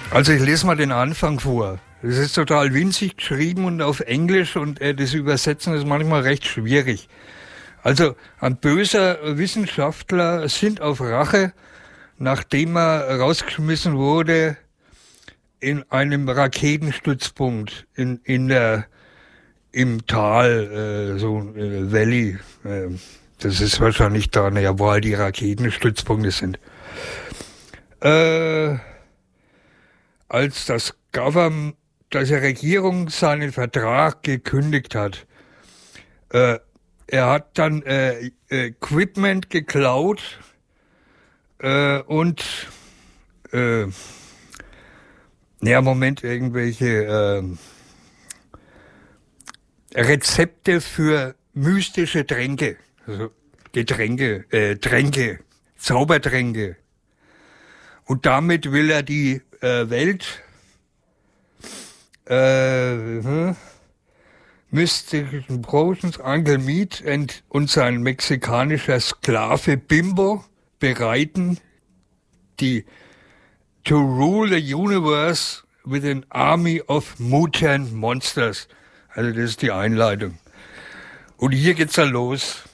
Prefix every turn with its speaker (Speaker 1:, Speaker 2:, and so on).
Speaker 1: Also ich lese mal den Anfang vor. Das ist total winzig geschrieben und auf Englisch und das Übersetzen ist manchmal recht schwierig. Also ein böser Wissenschaftler sinnt auf Rache, nachdem er rausgeschmissen wurde in einem Raketenstützpunkt im Tal, Valley. Das ist wahrscheinlich da, wo halt die Raketenstützpunkte sind. Als das Regierung seinen Vertrag gekündigt hat, er hat dann Equipment geklaut und irgendwelche Rezepte für mystische Tränke, also Tränke, Zaubertränke. Und damit will er die Welt Mystischen Potions, Uncle Meat und sein mexikanischer Sklave Bimbo bereiten, to rule the universe with an army of mutant monsters. Also das ist die Einleitung. Und hier geht's dann los.